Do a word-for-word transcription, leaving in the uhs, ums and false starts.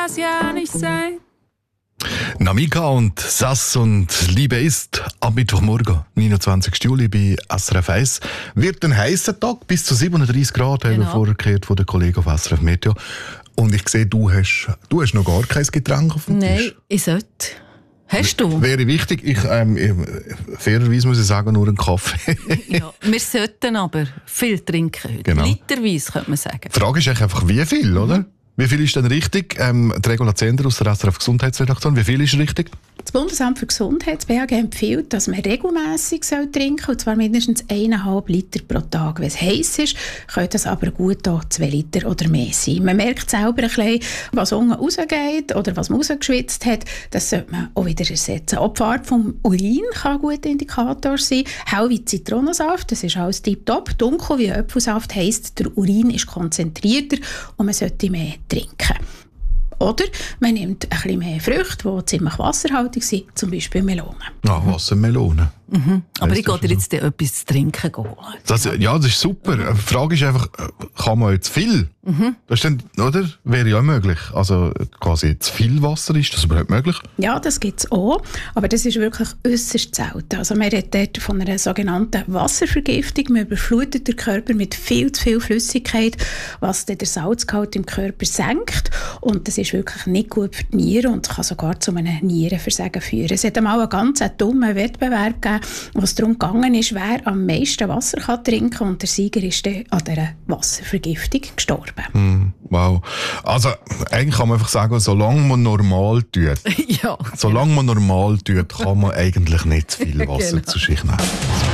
das ja nicht sein. Namika und Sass und Liebe ist am Mittwochmorgen, neunundzwanzigsten Juli bei S R F eins. Wird ein heißer Tag, bis zu siebenunddreißig Grad, haben wir Genau. vorher gehört von den Kollegen auf S R F Meteo. Und ich sehe, du hast, du hast noch gar kein Getränk auf dem Nein, Tisch. ich sollte. Hast du? Wäre wichtig. Ich, ähm, ich, fairerweise muss ich sagen, nur einen Kaffee. Ja, wir sollten aber viel trinken heute. Genau. Literweise, könnte man sagen. Die Frage ist eigentlich einfach, wie viel, oder? Wie viel ist denn richtig? Ähm, die Regula Zehnder aus der S R F Gesundheitsredaktion, wie viel ist richtig? Das Bundesamt für Gesundheit, das B A G, empfiehlt, dass man regelmässig trinken soll, und zwar mindestens eineinhalb Liter pro Tag. Wenn es heiß ist, könnte es aber gut auch zwei Liter oder mehr sein. Man merkt selber ein bisschen, was unten rausgeht oder was man rausgeschwitzt hat. Das sollte man auch wieder ersetzen. Auch die Farbe vom Urin kann ein guter Indikator sein. Hell wie Zitronensaft, das ist alles tipptopp. Dunkel wie Apfelsaft heisst, der Urin ist konzentrierter und man sollte mehr trinken. Oder man nimmt ein bisschen mehr Früchte, die ziemlich wasserhaltig sind, zum Beispiel Melonen. Ah, Wassermelone. Mhm. Aber Heisst ich gehe das dir so? jetzt etwas zu trinken holen. Das, ja, das ist super. Die Frage ist einfach, kann man jetzt viel? Mhm. Das ist dann, oder? Wäre ja möglich. Also quasi zu viel Wasser, ist das überhaupt möglich? Ja, das gibt es auch, aber das ist wirklich äußerst selten. Also man redet dort von einer sogenannten Wasservergiftung. Man überflutet den Körper mit viel zu viel Flüssigkeit, was dann den Salzgehalt im Körper senkt. Und das ist wirklich nicht gut für die Nieren und kann sogar zu einem Nierenversagen führen. Es hat einmal einen ganz dummen Wettbewerb gegeben, wo es darum gegangen ist, wer am meisten Wasser kann trinken kann. Und der Sieger ist dann an dieser Wasservergiftung gestorben. Hm, wow. Also eigentlich kann man einfach sagen, solange man normal tut, Ja. solange man normal tut, kann man eigentlich nicht zu viel Wasser Genau. zu sich nehmen.